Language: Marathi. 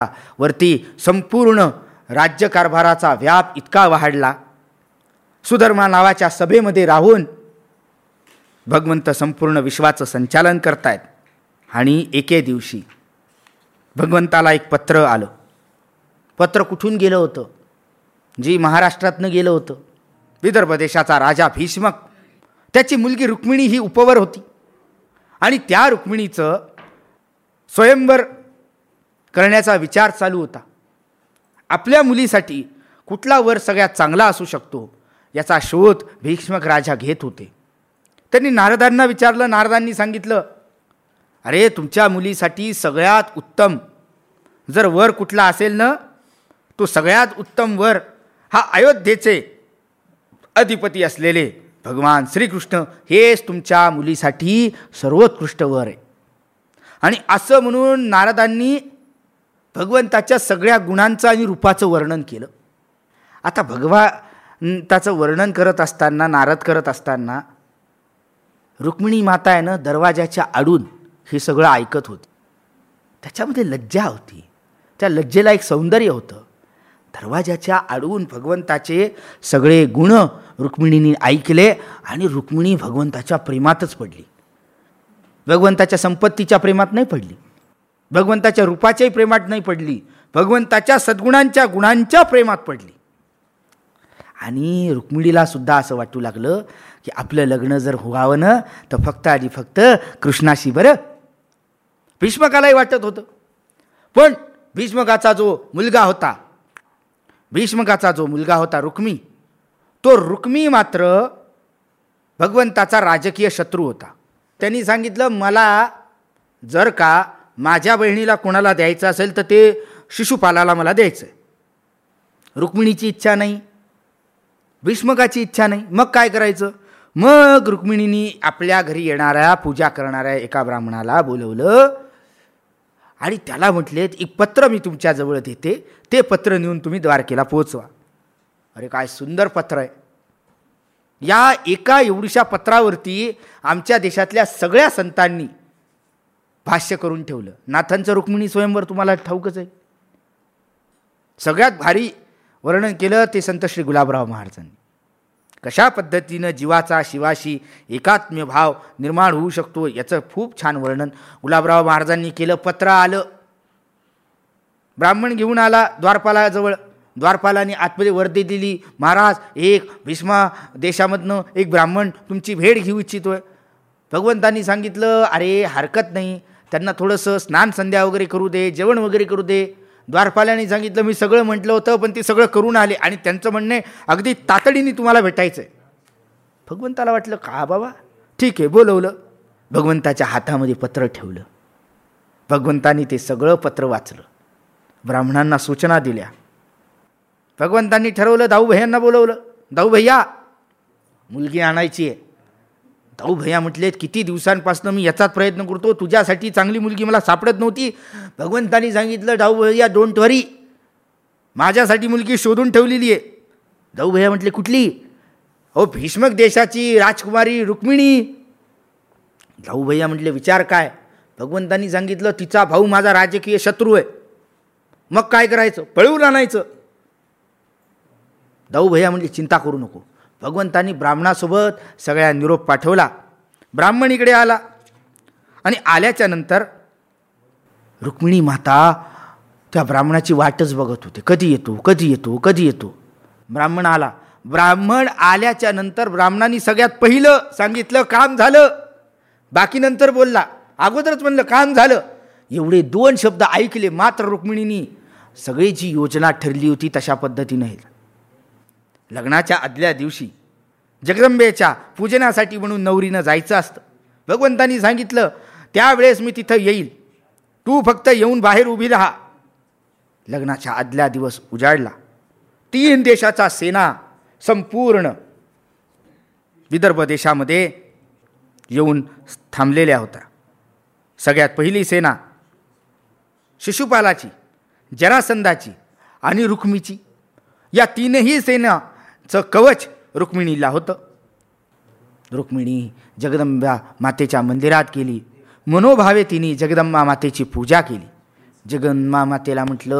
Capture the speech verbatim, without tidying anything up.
वरती संपूर्ण राज्यकारभाराचा व्याप इतका वाढला. सुधर्मा नावाच्या सभेमध्ये राहून भगवंत संपूर्ण विश्वाचं संचालन करतायत. आणि एके दिवशी भगवंताला एक पत्र आलं. पत्र कुठून गेलं होतं? जी महाराष्ट्रातनं गेलं होतं. विदर्भ देशाचा राजा भीष्मक, त्याची मुलगी रुक्मिणी ही उपवर होती. आणि त्या रुक्मिणीचं स्वयंवर करण्याचा विचार चालू होता. आपल्या मुलीसाठी कुठला वर सगळ्यात चांगला असू शकतो याचा शोध भीष्मक राजा घेत होते. त्यांनी नारदांना विचारलं. नारदांनी सांगितलं, अरे तुमच्या मुलीसाठी सगळ्यात उत्तम जर वर कुठला असेल ना, तो सगळ्यात उत्तम वर हा अयोध्येचे अधिपती असलेले भगवान श्रीकृष्ण हेच तुमच्या मुलीसाठी सर्वोत्कृष्ट वर आहे. आणि असं म्हणून नारदांनी भगवंताच्या सगळ्या गुणांचं आणि रूपाचं वर्णन केलं. आता भगवंताचं वर्णन करत असताना, नारद करत असताना रुक्मिणी माता आहे ना, दरवाजाच्या आडून हे सगळं ऐकत होती. त्याच्यामध्ये लज्जा होती. त्या लज्जेला एक सौंदर्य होतं. दरवाजाच्या आडून भगवंताचे सगळे गुण रुक्मिणीने ऐकले आणि रुक्मिणी भगवंताच्या प्रेमातच पडली. भगवंताच्या संपत्तीच्या प्रेमात नाही पडली, भगवंताच्या रूपाच्याही प्रेमात नाही पडली, भगवंताच्या सद्गुणांच्या गुणांच्या प्रेमात पडली. आणि रुक्मिणीला सुद्धा असं वाटू लागलं की आपलं लग्न जर व्हावं ना तर फक्त आणि फक्त कृष्णाशी. बरं, भीष्मकालाही वाटत होतं. पण भीष्मकाचा जो मुलगा होता भीष्मकाचा जो मुलगा होता रुक्मी, तो रुक्मी मात्र भगवंताचा राजकीय शत्रू होता. त्यांनी सांगितलं, मला जर का माझ्या बहिणीला कोणाला द्यायचं असेल तर ते शिशुपालाला मला द्यायचं आहे. रुक्मिणीची इच्छा नाही, भीष्मकाची इच्छा नाही. मग काय करायचं? मग रुक्मिणीने आपल्या घरी येणाऱ्या पूजा करणाऱ्या एका ब्राह्मणाला बोलवलं आणि त्याला म्हटलेत, एक पत्र मी तुमच्याजवळ देते, ते पत्र नेऊन तुम्ही द्वारकेला पोहोचवा. अरे काय सुंदर पत्र आहे. या एका एवढीशा पत्रावरती आमच्या देशातल्या सगळ्या संतांनी भाष्य करून ठेवलं. नाथांचं रुक्मिणी स्वयंवर तुम्हाला ठाऊकच आहे. सगळ्यात भारी वर्णन केलं ते संत श्री गुलाबराव महाराजांनी. कशा पद्धतीनं जीवाचा शिवाशी एकात्म्य भाव निर्माण होऊ शकतो याचं खूप छान वर्णन गुलाबराव महाराजांनी केलं. पत्र आलं, ब्राह्मण घेऊन आला द्वारपालाजवळ. द्वारपालाने आतमध्ये वर्दी दिली, महाराज एक भीष्मा देशामधनं एक ब्राह्मण तुमची भेट घेऊ इच्छितोय. भगवंतांनी सांगितलं, अरे हरकत नाही, त्यांना थोडंसं स्नान संध्या वगैरे करू दे, जेवण वगैरे करू दे. द्वारपालाने सांगितलं, मी सगळं म्हटलं होतं पण ते सगळं करून आले आणि त्यांचं म्हणणे अगदी तातडीने तुम्हाला भेटायचं आहे. भगवंताला वाटलं का बाबा ठीक आहे, बोलवलं. भगवंताच्या हातामध्ये पत्र ठेवलं. भगवंतांनी ते सगळं पत्र वाचलं, ब्राह्मणांना सूचना दिल्या. भगवंतांनी ठरवलं, दाऊ भैयांना बोलवलं. दाऊ भैया मुलगी आणायची आहे. दाऊ भैया म्हटलेत, किती दिवसांपासून मी याचाच प्रयत्न करतो, तुझ्यासाठी चांगली मुलगी मला सापडत नव्हती. भगवंतांनी सांगितलं, दाऊ भैया डोंट वरी, माझ्यासाठी मुलगी शोधून ठेवलेली आहे. दाऊ भैया म्हटले, कुठली? अहो भीष्मक देशाची राजकुमारी रुक्मिणी. दाऊ भैया म्हटले, विचार काय? भगवंतांनी सांगितलं, तिचा भाऊ माझा राजकीय शत्रू आहे. मग काय करायचं? पळवून आणायचं. दाऊ भैया म्हटले, चिंता करू नको. भगवंतांनी ब्राह्मणासोबत सगळ्या निरोप पाठवला. ब्राह्मण इकडे आला आणि आल्याच्या नंतर रुक्मिणी माता त्या ब्राह्मणाची वाटच बघत होते, कधी येतो कधी येतो कधी येतो. ब्राह्मण आला. ब्राह्मण आल्याच्या नंतर ब्राह्मणांनी सगळ्यात पहिलं सांगितलं, काम झालं. बाकी नंतर बोलला, अगोदरच म्हणलं काम झालं. एवढे दोन शब्द ऐकले मात्र रुक्मिणीनी सगळी जी योजना ठरली होती तशा पद्धतीनं लग्नाच्या आदल्या दिवशी जगदंबेच्या पूजनासाठी म्हणून नवरीनं जायचं असतं. भगवंतांनी सांगितलं, त्यावेळेस मी तिथं येईल, तू फक्त येऊन बाहेर उभी राहा. लग्नाच्या आदल्या दिवस उजाडला. तीन देशाचा सेना संपूर्ण विदर्भ देशामध्ये येऊन थांबलेल्या होत्या. सगळ्यात पहिली सेना शिशुपालाची, जरासंधाची आणि रुक्मीची. या तीनही सेनाचं कवच रुक्मिणीला होतं. रुक्मिणी जगदंबा मातेच्या मंदिरात गेली. मनोभावे तिने जगदंबा मातेची पूजा केली. जगन्मातेला म्हटलं,